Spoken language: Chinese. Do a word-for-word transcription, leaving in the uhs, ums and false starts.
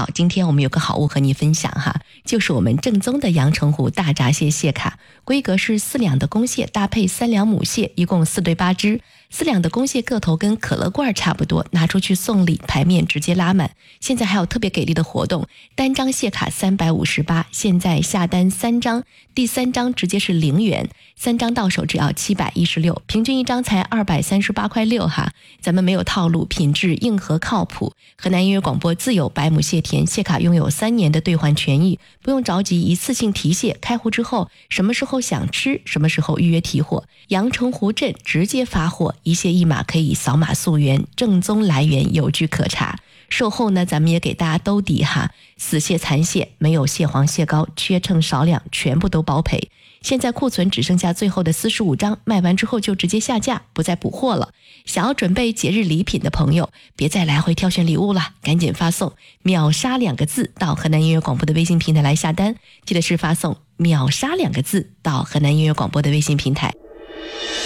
道，今天我们有个好物和你分享哈，就是我们正宗的阳澄湖大闸蟹蟹卡，规格是四两的公蟹搭配三两母蟹，一共四对八只。四两的公蟹个头跟可乐罐差不多，拿出去送礼，牌面直接拉满。现在还有特别给力的活动，单张蟹卡三百五十八，现在下单三张，第三张直接是零元，三张到手只要七百一十六，平均一张才二百三十八块六哈。咱们没有套路，品质硬核靠谱。河南音乐广播自有白母蟹田蟹卡拥有三年的兑换权益，不用着急一次性提蟹，开户之后什么时候想吃什么时候预约提货，阳澄湖镇直接发货，一蟹一码可以扫码溯源，正宗来源有据可查。售后呢，咱们也给大家兜底哈，死蟹残蟹没有蟹黄蟹膏，缺称少两全部都包赔。现在库存只剩下最后的四十五张，卖完之后就直接下架，不再补货了。想要准备节日礼品的朋友，别再来回挑选礼物了，赶紧发送秒杀两个字到河南音乐广播的微信平台来下单，记得是发送秒杀两个字到河南音乐广播的微信平台。